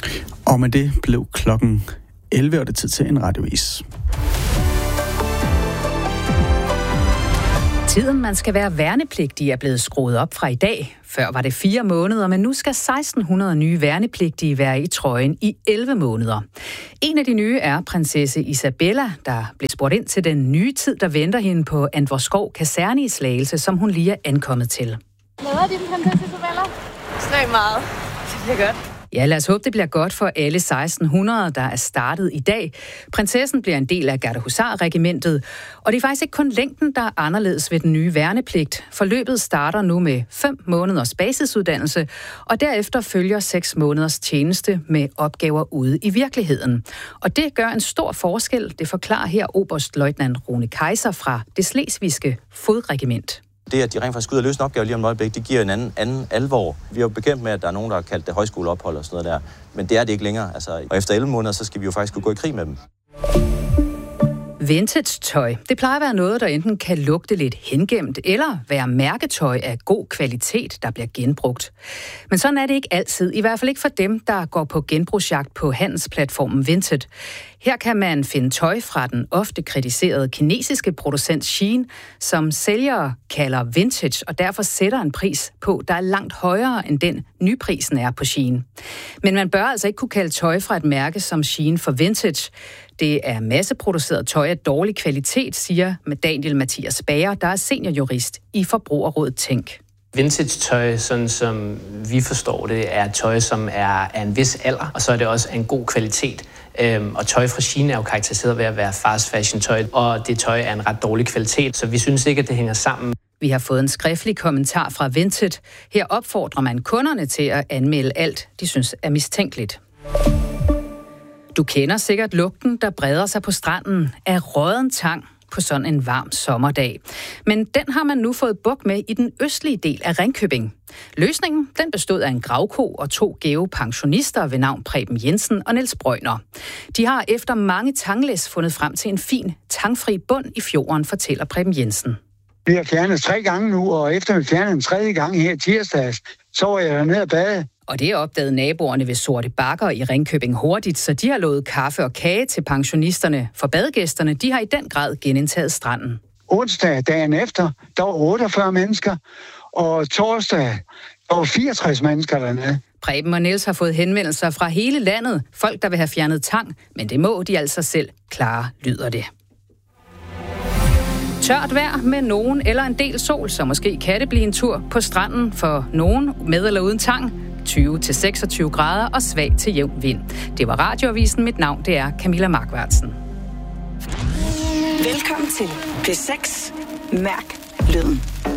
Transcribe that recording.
Og med det blev klokken 11, og det tid til en radiovis. Tiden, man skal være værnepligtig, er blevet skruet op fra i dag. Før var det 4 måneder, men nu skal 1600 nye værnepligtige være i trøjen i 11 måneder. En af de nye er prinsesse Isabella, der blev spurgt ind til den nye tid, der venter hende på Antvorskov Kaserne i Slagelse, som hun lige er ankommet til. Glæder din prinsesse Isabella? Ekstremt meget. Det bliver godt. Ja, lad os håbe, det bliver godt for alle 1600, der er startet i dag. Prinsessen bliver en del af Gardehusarregimentet, og det er faktisk ikke kun længden, der er anderledes ved den nye værnepligt. Forløbet starter nu med 5 måneders basisuddannelse, og derefter følger 6 måneders tjeneste med opgaver ude i virkeligheden. Og det gør en stor forskel, det forklarer her oberstløjtnant Rune Kaiser fra det slesvigske fodregiment. Det, at de rent faktisk skal ud og løse en opgave lige om et øjeblik, det giver en anden alvor. Vi er jo bekendt med, at der er nogen, der har kaldt det højskoleophold og sådan noget der. Men det er det ikke længere. Og efter 11 måneder, så skal vi jo faktisk kunne gå i krig med dem. Vintage-tøj. Det plejer at være noget, der enten kan lugte lidt hengemt, eller være mærketøj af god kvalitet, der bliver genbrugt. Men sådan er det ikke altid, i hvert fald ikke for dem, der går på genbrugsjagt på handelsplatformen Vinted. Her kan man finde tøj fra den ofte kritiserede kinesiske producent Shein, som sælgere kalder vintage, og derfor sætter en pris på, der er langt højere end den nyprisen er på Shein. Men man bør altså ikke kunne kalde tøj fra et mærke som Shein for vintage. Det er masseproduceret tøj af dårlig kvalitet, siger Daniel Mathias Bager, der er seniorjurist i Forbrugerrådet Tænk. Vintage-tøj, sådan som vi forstår det, er tøj, som er af en vis alder, og så er det også af en god kvalitet. Og tøj fra Shein er jo karakteriseret ved at være fast fashion tøj, og det tøj er en ret dårlig kvalitet, så vi synes ikke, at det hænger sammen. Vi har fået en skriftlig kommentar fra Vinted. Her opfordrer man kunderne til at anmelde alt, de synes er mistænkeligt. Du kender sikkert lugten, der breder sig på stranden af rådden tang på sådan en varm sommerdag. Men den har man nu fået bugt med i den østlige del af Ringkøbing. Løsningen den bestod af en gravko og 2 geopensionister ved navn Preben Jensen og Niels Brøgner. De har efter mange tanglæs fundet frem til en fin, tangfri bund i fjorden, fortæller Preben Jensen. Vi har fjernet 3 gange nu, og efter vi fjernede en 3. gang her tirsdags, så var jeg dernede og bade. Og det opdagede naboerne ved Sorte Bakker i Ringkøbing hurtigt, så de har lovet kaffe og kage til pensionisterne. For badegæsterne, de har i den grad genindtaget stranden. Onsdag, dagen efter, der var 48 mennesker, og torsdag, der var 64 mennesker dernede. Preben og Niels har fået henvendelser fra hele landet. Folk, der vil have fjernet tang, men det må de altså selv klare, lyder det. Tørt vejr med nogen eller en del sol, så måske kan det blive en tur på stranden for nogen med eller uden tang. 20-26 grader og svag til jævn vind. Det var Radioavisen. Mit navn, det er Camilla Markvartsen. Velkommen til P6. Mærk lyden.